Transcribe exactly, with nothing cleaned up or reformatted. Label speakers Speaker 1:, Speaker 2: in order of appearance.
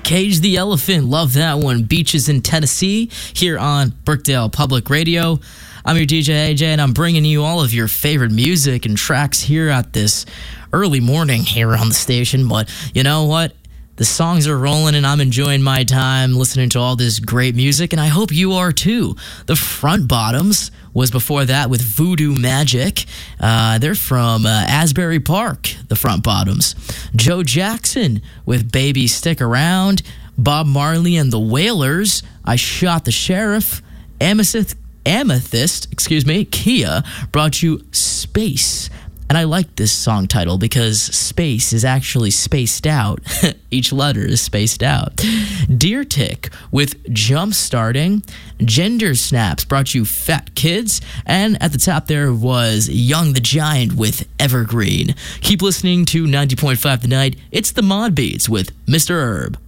Speaker 1: Cage the Elephant, love that one. Beaches in Tennessee, here on Brookdale Public Radio. I'm your D J A J, and I'm bringing you all of your favorite music and tracks here at this early morning here on the station. But you know what? The songs are rolling, and I'm enjoying my time listening to all this great music, and I hope you are too. The Front Bottoms was before that with Voodoo Magic. Uh, they're from uh, Asbury Park, the Front Bottoms. Joe Jackson with Baby Stick Around. Bob Marley and the Wailers, I Shot the Sheriff. Amethyst, Amethyst, excuse me, Kia brought you Space. And I like this song title because space is actually spaced out. Each letter is spaced out. Deer Tick with Jump Starting. Gender Snaps brought you Fat Kids. And at the top there was Young the Giant with Evergreen. Keep listening to ninety point five The Night. It's the Mod Beats with Mister Herb.